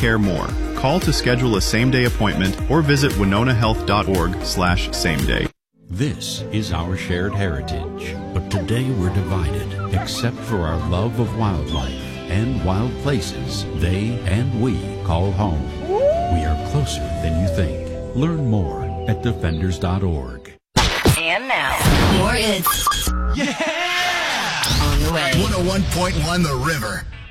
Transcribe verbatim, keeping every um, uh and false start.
care more. Call to schedule a same-day appointment or visit winona health dot org slash same day. This is our shared heritage, but today we're divided, except for our love of wildlife and wild places they and we call home. We are closer than you think. Learn more at defenders dot org. And now, more hits. Yeah! On the way. one oh one point one The River.